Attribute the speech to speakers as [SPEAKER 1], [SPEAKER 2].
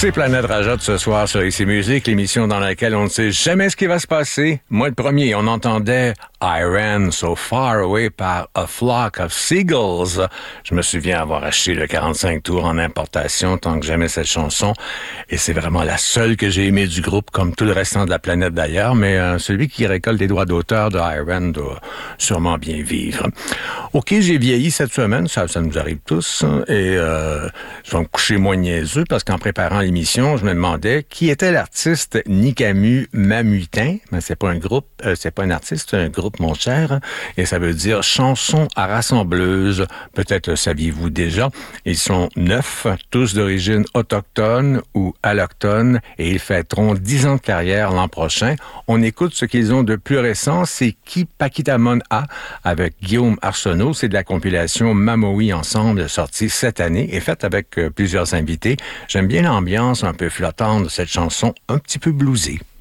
[SPEAKER 1] C'est Planète Rajot ce soir sur ICI Musique, l'émission dans laquelle on ne sait jamais ce qui va se passer. Moi, le premier, on entendait I Ran So Far Away par A Flock of Seagulls. Je me souviens avoir acheté le 45 tours en importation tant que j'aimais cette chanson. Et c'est vraiment la seule que j'ai aimée du groupe, comme tout le restant de la planète d'ailleurs. Mais celui qui récolte les droits d'auteur de I Ran doit sûrement bien vivre. OK, j'ai vieilli cette semaine, ça nous arrive tous. Et je vais me coucher moins niaiseux parce qu'en préparant l'émission, je me demandais qui était l'artiste Nikamu Mamutin. Mais c'est pas un groupe, c'est pas un artiste, c'est un groupe, mon cher. Et ça veut dire chanson à rassembleuse. Peut-être saviez-vous déjà. Ils sont 9, tous d'origine autochtone ou allochtone, et ils fêteront 10 ans de carrière l'an prochain. On écoute ce qu'ils ont de plus récent, c'est Ki Pakitamon A avec Guillaume Arsenault. C'est de la compilation Mamoï Ensemble, sortie cette année et faite avec plusieurs invités. J'aime bien l'ambiance un peu flottante de cette chanson, un petit peu bluesée.